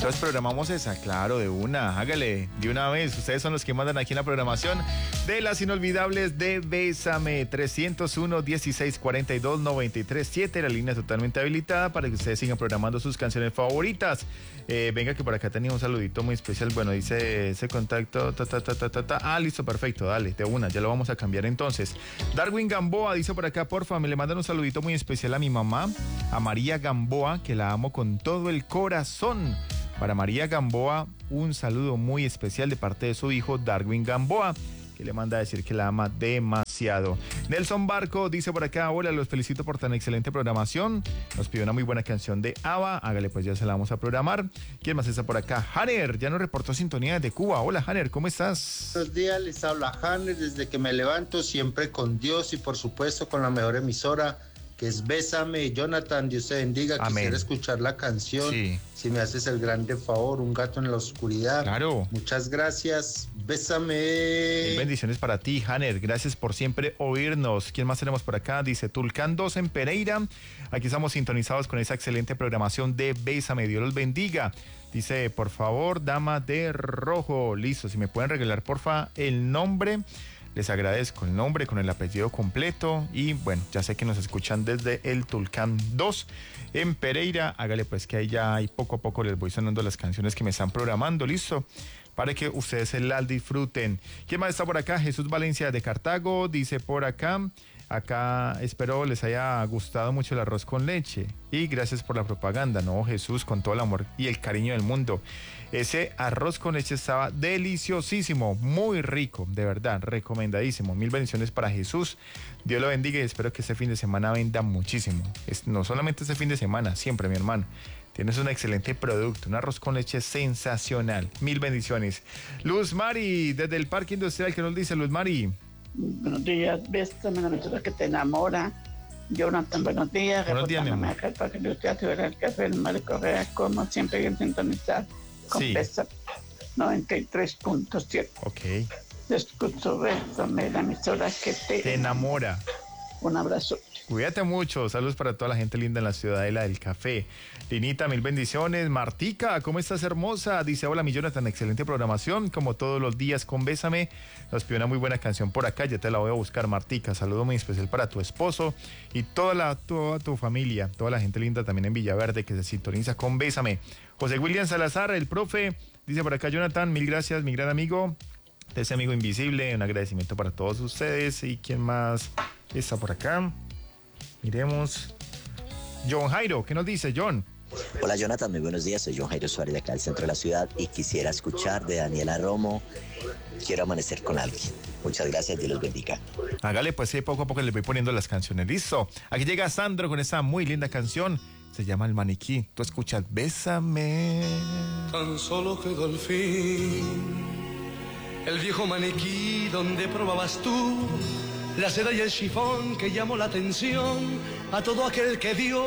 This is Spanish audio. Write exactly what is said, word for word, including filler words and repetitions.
Entonces programamos esa, claro, de una, hágale, de una vez. Ustedes son los que mandan aquí en la programación de las inolvidables de Bésame. Trescientos uno, dieciséis, cuarenta y dos, noventa y tres, siete, la línea totalmente habilitada para que ustedes sigan programando sus canciones favoritas. Eh, venga que por acá tenía un saludito muy especial. Bueno, dice ese contacto, ta, ta, ta, ta, ta, ta. Ah, listo, perfecto, dale, de una, ya lo vamos a cambiar entonces. Darwin Gamboa dice por acá, porfa, me le mandan un saludito muy especial a mi mamá, a María Gamboa, que la amo con todo el corazón. Para María Gamboa, un saludo muy especial de parte de su hijo Darwin Gamboa, que le manda a decir que la ama demasiado. Nelson Barco dice por acá, hola, los felicito por tan excelente programación. Nos pidió una muy buena canción de ABBA, hágale pues, ya se la vamos a programar. ¿Quién más está por acá? Hanner, ya nos reportó sintonía de Cuba. Hola Hanner, ¿cómo estás? Buenos días, les habla Hanner, desde que me levanto siempre con Dios y por supuesto con la mejor emisora, que es Bésame. Jonathan, Dios te bendiga. Amén. Quisiera escuchar la canción. Sí. Si me haces el grande favor, Un gato en la oscuridad. Claro. Muchas gracias. Bésame. Mil bendiciones para ti, Hanner. Gracias por siempre oírnos. ¿Quién más tenemos por acá? Dice Tulcán dos en Pereira. Aquí estamos sintonizados con esa excelente programación de Bésame. Dios los bendiga. Dice, por favor, dama de rojo. Listo, si me pueden regalar, porfa, el nombre. Les agradezco el nombre con el apellido completo y bueno, ya sé que nos escuchan desde el Tulcán dos en Pereira. Hágale pues que ahí ya y poco a poco les voy sonando las canciones que me están programando, listo, para que ustedes se las disfruten. ¿Quién más está por acá? Jesús Valencia de Cartago dice por acá, acá espero les haya gustado mucho el arroz con leche y gracias por la propaganda. No, Jesús, con todo el amor y el cariño del mundo. Ese arroz con leche estaba deliciosísimo, muy rico, de verdad, recomendadísimo. Mil bendiciones para Jesús. Dios lo bendiga y espero que este fin de semana venda muchísimo. Es, no solamente este fin de semana, siempre, mi hermano. Tienes un excelente producto, un arroz con leche sensacional. Mil bendiciones. Luz Mari, desde el Parque Industrial, ¿qué nos dice Luz Mari? Buenos días, Bésame, la emisora que te enamora. Jonathan, buenos días. Buenos días, mi amor. Acá el Parque Industrial, el Café del Mar Correa, como siempre, bien sintonizar. Con sí. Bésame noventa y tres punto siete. Ok. Te escucho, Bésame, la emisora que te, te enamora. Un abrazo. Cuídate mucho, saludos para toda la gente linda en la ciudadela del café. Linita, mil bendiciones. Martica, ¿cómo estás, hermosa? Dice, hola, mi Jonathan, excelente programación, como todos los días con Bésame. Nos pidió una muy buena canción por acá, ya te la voy a buscar, Martica. Saludo muy especial para tu esposo y toda, la, toda tu familia, toda la gente linda también en Villaverde que se sintoniza con Bésame. José William Salazar, el profe, dice por acá, Jonathan, mil gracias, mi gran amigo, ese amigo invisible, un agradecimiento para todos ustedes. ¿Y quién más está por acá? Miremos. John Jairo, ¿qué nos dice, John? Hola, Jonathan, muy buenos días. Soy John Jairo Suárez de acá del centro de la ciudad y quisiera escuchar de Daniela Romo, Quiero amanecer con alguien. Muchas gracias, Dios los bendiga. Hágale, pues sí, poco a poco le voy poniendo las canciones. Listo. Aquí llega Sandro con esa muy linda canción. Se llama El Maniquí. Tú escuchas Bésame. Tan solo quedó el fin, el viejo maniquí donde probabas tú la seda y el chifón que llamó la atención a todo aquel que vio